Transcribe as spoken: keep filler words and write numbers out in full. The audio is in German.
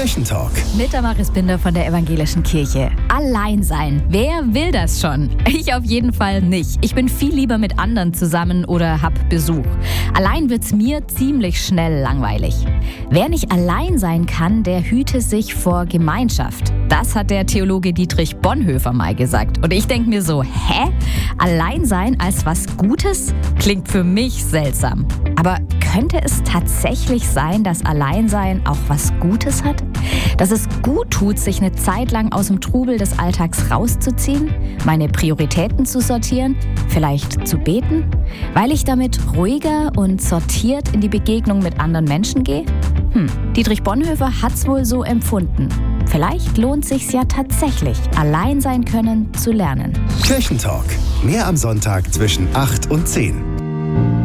Kirchentalk. Mit Damaris Binder von der Evangelischen Kirche. Allein sein. Wer will das schon? Ich auf jeden Fall nicht. Ich bin viel lieber mit anderen zusammen oder hab Besuch. Allein wird's mir ziemlich schnell langweilig. Wer nicht allein sein kann, der hüte sich vor Gemeinschaft. Das hat der Theologe Dietrich Bonhoeffer mal gesagt. Und ich denke mir so, hä? Allein sein als was Gutes? Klingt für mich seltsam. Aber könnte es tatsächlich sein, dass Alleinsein auch was Gutes hat? Dass es gut tut, sich eine Zeit lang aus dem Trubel des Alltags rauszuziehen, meine Prioritäten zu sortieren, vielleicht zu beten, weil ich damit ruhiger und sortiert in die Begegnung mit anderen Menschen gehe? Hm, Dietrich Bonhoeffer hat's wohl so empfunden. Vielleicht lohnt sich's ja tatsächlich, allein sein können zu lernen. Kirchentalk. Mehr am Sonntag zwischen acht und zehn.